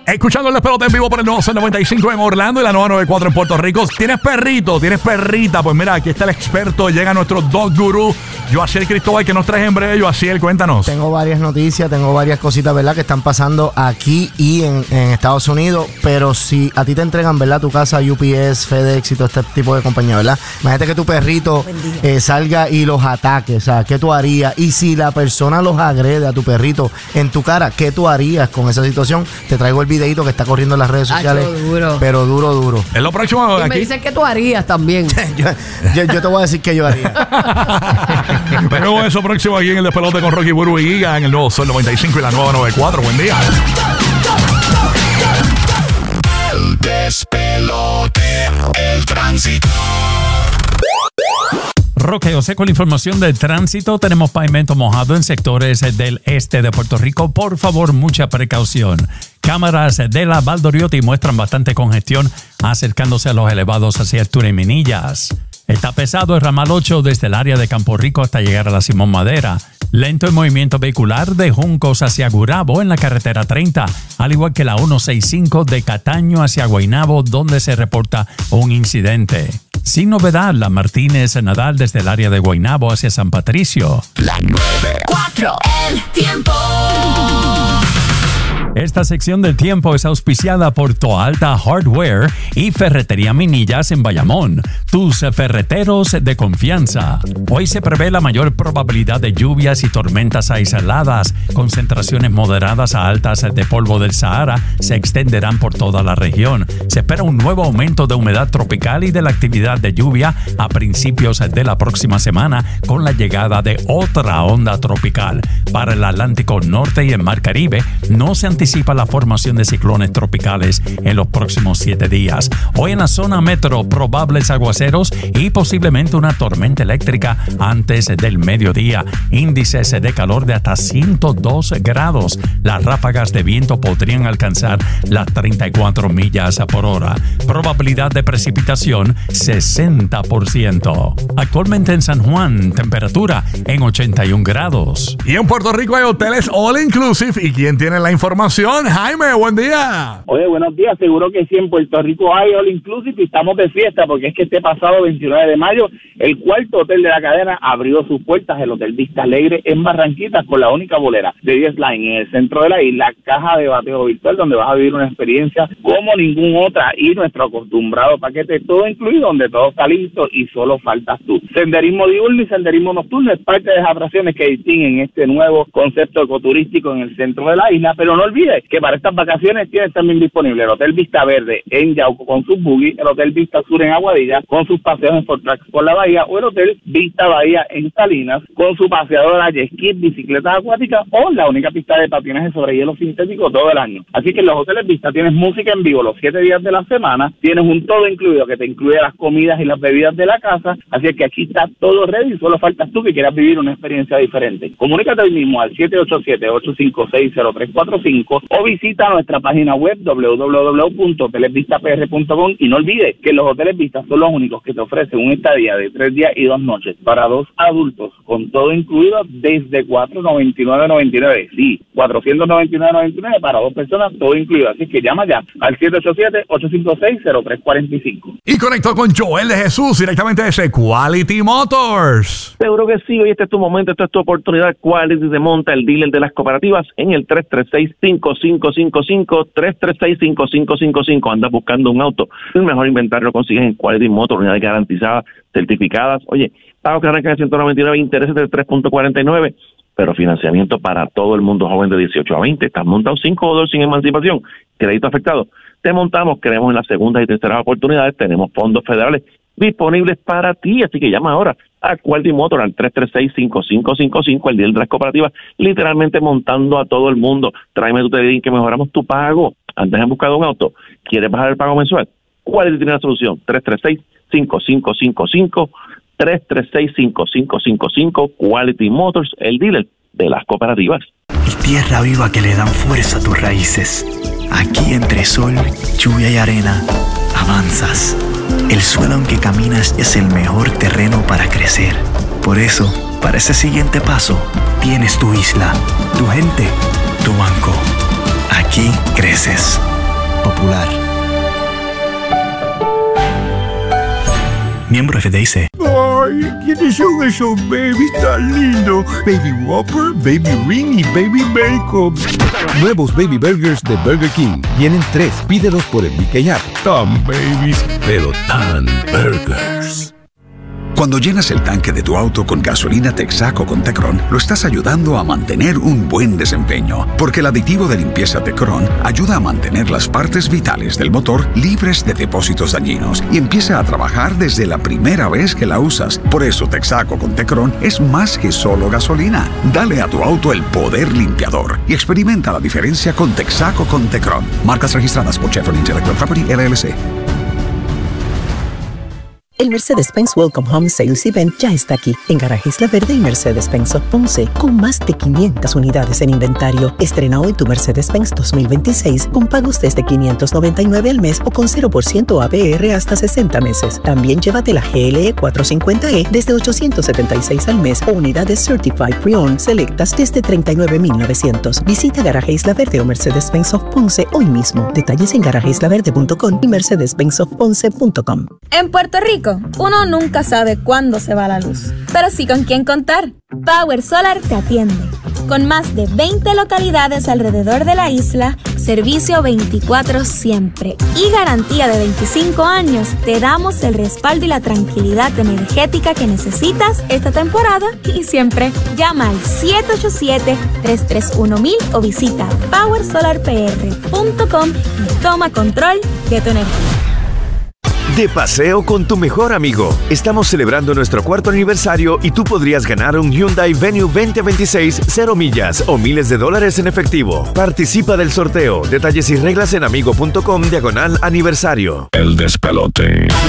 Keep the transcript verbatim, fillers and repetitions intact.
Escuchando el despelote en vivo por el nuevo Sol noventa y cinco en Orlando y la nueva noventa y cuatro en Puerto Rico. ¿Tienes perrito? ¿Tienes perrita? Pues mira, aquí está el experto. Llega nuestro dog guru, Yoaciel Cristóbal, que nos trae en breve. Yoaciel, cuéntanos. Tengo varias noticias, tengo varias cositas, ¿verdad?, que están pasando aquí y en, en Estados Unidos. Pero si a ti te entregan, ¿verdad?, tu casa, U P S, FedEx y todo este tipo de compañía, ¿verdad? Imagínate que tu perrito eh, salga y los ataque. O sea, ¿qué tú harías? Y si la persona los agrede a tu perrito en tu cara, ¿qué tú harías con esa situación? Te traigo el videito que está corriendo en las redes sociales. Acho, duro. Pero duro, duro. Es lo próximo y aquí. me dices que tú harías también. yo, yo, yo te voy a decir que yo haría. Pero eso próximo aquí en el despelote con Rocky, Burbu y Giga en el nuevo Sol noventa y cinco y la nueva noventa y cuatro. Buen día. El despelote, el tránsito. Roque José con la información del tránsito. Tenemos pavimento mojado en sectores del este de Puerto Rico. Por favor, mucha precaución. Cámaras de la Valdoriotti muestran bastante congestión acercándose a los elevados hacia altura y Minillas. Está pesado el ramal ocho desde el área de Campo Rico hasta llegar a la Simón Madera. Lento el movimiento vehicular de Juncos hacia Gurabo en la carretera treinta, al igual que la ciento sesenta y cinco de Cataño hacia Guaynabo, donde se reporta un incidente. Sin novedad, la Martínez Nadal desde el área de Guaynabo hacia San Patricio. La nueve cuatro, el tiempo. Esta sección del tiempo es auspiciada por Toalta Hardware y Ferretería Minillas en Bayamón, tus ferreteros de confianza. Hoy se prevé la mayor probabilidad de lluvias y tormentas aisladas. Concentraciones moderadas a altas de polvo del Sahara se extenderán por toda la región. Se espera un nuevo aumento de humedad tropical y de la actividad de lluvia a principios de la próxima semana con la llegada de otra onda tropical. Para el Atlántico Norte y el Mar Caribe no se anticipa la formación de ciclones tropicales en los próximos siete días. Hoy en la zona metro, probables aguaceros y posiblemente una tormenta eléctrica antes del mediodía. Índices de calor de hasta ciento dos grados. Las ráfagas de viento podrían alcanzar las treinta y cuatro millas por hora. Probabilidad de precipitación sesenta por ciento. Actualmente en San Juan, temperatura en ochenta y un grados. Y en Puerto Rico hay hoteles all inclusive. ¿Y quién tiene la información? Jaime, buen día. Oye, buenos días. Seguro que sí, en Puerto Rico hay all inclusive y estamos de fiesta porque es que este pasado veintinueve de mayo el cuarto hotel de la cadena abrió sus puertas, el Hotel Vista Alegre en Barranquitas, con la única bolera de diez Line en el centro de la isla, caja de bateo virtual donde vas a vivir una experiencia como ningún otra y nuestro acostumbrado paquete todo incluido donde todo está listo y solo faltas tú. Senderismo diurno y senderismo nocturno es parte de las atracciones que distinguen este nuevo concepto ecoturístico en el centro de la isla, pero no olvides que para estas vacaciones tienes también disponible el Hotel Vista Verde en Yauco con sus buggy, el Hotel Vista Sur en Aguadilla con sus paseos en Fort Trax por la bahía o el Hotel Vista Bahía en Salinas con su paseadora, jet ski, bicicletas acuáticas o la única pista de patinaje sobre hielo sintético todo el año. Así que en los Hoteles Vista tienes música en vivo los siete días de la semana, tienes un todo incluido que te incluye las comidas y las bebidas de la casa, así que aquí está todo ready y solo faltas tú que quieras vivir una experiencia diferente. Comunícate hoy mismo al siete ocho siete, ocho cinco seis, cero tres cuatro cinco o visita nuestra página web doble u doble u doble u punto hoteles vista p r punto com y no olvides que los Hoteles Vista son los únicos que te ofrecen un estadía de tres días y dos noches para dos adultos con todo incluido desde cuatrocientos noventa y nueve noventa y nueve. Sí, cuatrocientos noventa y nueve noventa y nueve para dos personas, todo incluido. Así que llama ya al siete ocho siete, ocho cinco seis, cero tres cuatro cinco. Y conectó con Joel de Jesús directamente desde Quality Motors. Seguro que sí, hoy este es tu momento, esta es tu oportunidad. Quality te monta, el dealer de las cooperativas en el tres tres seis, cinco cinco cinco cinco, tres tres seis, cinco cinco cinco cinco. Andas buscando un auto, el mejor inventario lo consigues en Quality Motors, unidades garantizadas, certificadas. Oye, pago que arranca en ciento noventa y nueve, intereses del tres punto cuarenta y nueve, pero financiamiento para todo el mundo joven de dieciocho a veinte. Estás montado cinco dólares sin emancipación, crédito afectado. Te montamos, creemos en las segundas y terceras oportunidades, tenemos fondos federales disponibles para ti, así que llama ahora a Quality Motor al tres tres seis, cinco cinco cinco cinco, el deal de las cooperativas, literalmente montando a todo el mundo. Tráeme tu T D I que mejoramos tu pago. Antes has buscado un auto, ¿quieres bajar el pago mensual? Quality tiene la solución. tres tres seis, cinco cinco cinco cinco, tres tres seis, cinco cinco cinco cinco, Quality Motors, el dealer de las cooperativas. Y tierra viva que le dan fuerza a tus raíces. Aquí entre sol, lluvia y arena, avanzas. El suelo en que caminas es el mejor terreno para crecer. Por eso, para ese siguiente paso, tienes tu isla, tu gente, tu banco. Aquí creces. Popular. Miembro F D I C. Ay, ¿quiénes son esos babies tan lindos? Baby Whopper, Baby Ring y Baby Bacon. Nuevos Baby Burgers de Burger King. Vienen tres, pídelos por el B K App. Tan babies, pero tan burgers. Cuando llenas el tanque de tu auto con gasolina Texaco con Tecron, lo estás ayudando a mantener un buen desempeño, porque el aditivo de limpieza Tecron ayuda a mantener las partes vitales del motor libres de depósitos dañinos y empieza a trabajar desde la primera vez que la usas. Por eso Texaco con Tecron es más que solo gasolina. Dale a tu auto el poder limpiador y experimenta la diferencia con Texaco con Tecron. Marcas registradas por Chevron Intellectual Property L L C. El Mercedes-Benz Welcome Home Sales Event ya está aquí, en Garaje Isla Verde y Mercedes-Benz of Ponce, con más de quinientas unidades en inventario. Estrena hoy tu Mercedes-Benz dos mil veintiséis con pagos desde quinientos noventa y nueve al mes o con cero por ciento A P R hasta sesenta meses. También llévate la G L E cuatrocientos cincuenta E desde ochocientos setenta y seis al mes o unidades Certified Pre-Owned selectas desde treinta y nueve mil novecientos. Visita Garaje Isla Verde o Mercedes-Benz of Ponce hoy mismo. Detalles en garaje isla verde punto com y mercedes benz of ponce punto com. En Puerto Rico, uno nunca sabe cuándo se va la luz, pero sí con quién contar. Power Solar te atiende. Con más de veinte localidades alrededor de la isla, servicio veinticuatro siempre y garantía de veinticinco años, te damos el respaldo y la tranquilidad energética que necesitas esta temporada y siempre. Llama al siete ocho siete, tres tres uno mil o visita power solar p r punto com y toma control de tu energía. De paseo con tu mejor amigo. Estamos celebrando nuestro cuarto aniversario y tú podrías ganar un Hyundai Venue veinte veintiséis, cero millas o miles de dólares en efectivo. Participa del sorteo. Detalles y reglas en amigo punto com diagonal aniversario. El despelote.